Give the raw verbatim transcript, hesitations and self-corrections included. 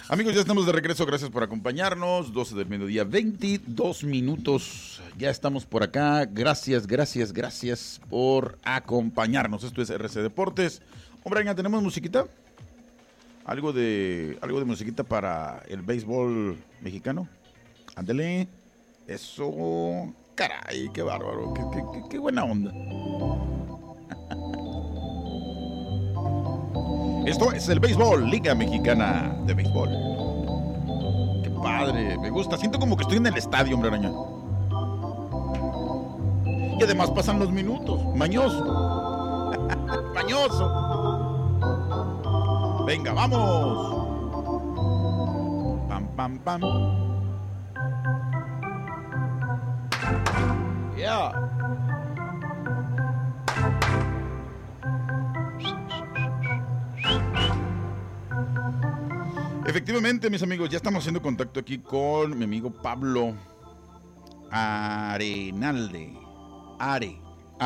Amigos, ya estamos de regreso, gracias por acompañarnos, doce del mediodía, veintidós minutos, ya estamos por acá, gracias, gracias, gracias por acompañarnos, esto es R C Deportes. Hombre, ya tenemos musiquita, algo de, algo de musiquita para el béisbol mexicano, ándale, eso, caray, qué bárbaro, qué, qué, qué, qué buena onda. Esto es el béisbol, Liga Mexicana de Béisbol. Qué padre, me gusta. Siento como que estoy en el estadio, hombre araña. Y además pasan los minutos. Mañoso. Mañoso. Venga, vamos. Pam, pam, pam. Yeah. Efectivamente, mis amigos, ya estamos haciendo contacto aquí con mi amigo Pablo Arenalde. Are.